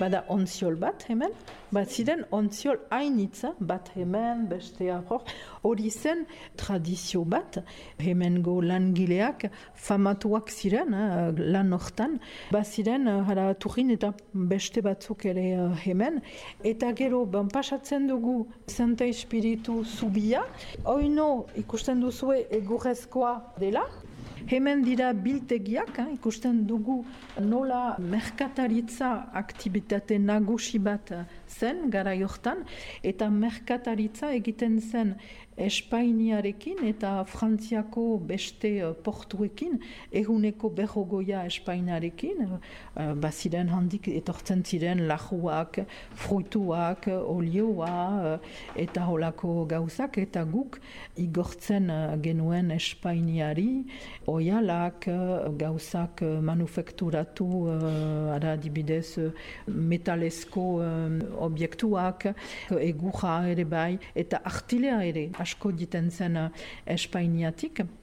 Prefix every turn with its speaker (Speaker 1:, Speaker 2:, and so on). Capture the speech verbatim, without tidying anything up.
Speaker 1: bada ontziol bat hemen, bat ziren ontziol hainitza, bat hemen, bestea hor, hori zen tradizio bat, hemengo langileak famatuak ziren, eh, lan hortan, bat ziren, hara turin eta beste batzuk ere uh, hemen, eta gero, ban pasatzen dugu Santa Espiritu zubia, oino ikusten duzue egurrezkoa dela, hemen dira biltegiak, eh, ikusten dugu nola merkataritza aktibitate nagusi bat zen garai hortan, eta merkataritza egiten zen Espainiarekin eta Frantziako beste portuekin, ehuneko berrogoia Espainiarekin, uh, baziren handik etortzen ziren lajuak, fruituak, olioa uh, eta holako gauzak, eta guk igortzen uh, genuen Espainiari, oialak, uh, gauzak uh, manufekturatu, uh, ara adibidez uh, metalezko uh, objektuak, egurra ere bai, eta artilea ere, asko diten zen uh, Espainiatik.